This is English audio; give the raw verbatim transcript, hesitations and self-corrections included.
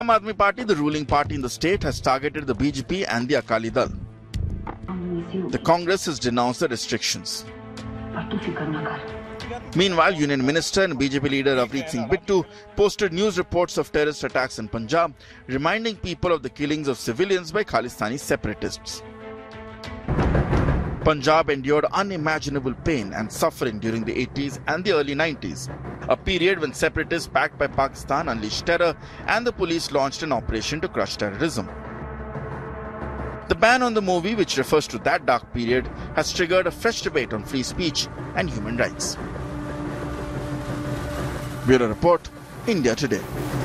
Aam Aadmi Party, the ruling party in the state, has targeted the B J P and the Akali Dal. The Congress has denounced the restrictions. Meanwhile, Union Minister and B J P leader Avneet Singh Bittu posted news reports of terrorist attacks in Punjab, reminding people of the killings of civilians by Khalistani separatists. Punjab endured unimaginable pain and suffering during the eighties and the early nineties, a period when separatists backed by Pakistan unleashed terror and the police launched an operation to crush terrorism. The ban on the movie, which refers to that dark period, has triggered a fresh debate on free speech and human rights. Bureau Report, India Today.